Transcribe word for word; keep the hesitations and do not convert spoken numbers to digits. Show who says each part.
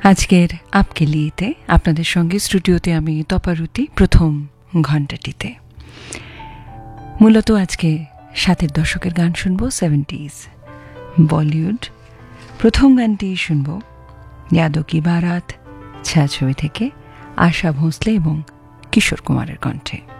Speaker 1: আজকের আপকে লিয়েতে আপনাদের সঙ্গে স্টুডিওতে আমি তপারুতি প্রথম ঘণ্টাটিতে। মূলত আজকে সাতের দশকের গান শুনব, সেভেন্টিজ বলিউড। প্রথম গানটি শুনব ইয়াদো কি বারাত ছায়াছবি থেকে, আশা ভোঁসলে এবং কিশোর কুমারের কণ্ঠে।